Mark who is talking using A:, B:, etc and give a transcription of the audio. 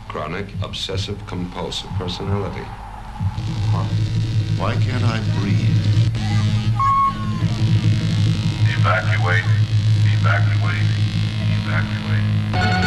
A: Chronic obsessive compulsive personality.
B: Why can't I breathe?
C: Evacuate. Evacuate. Evacuate.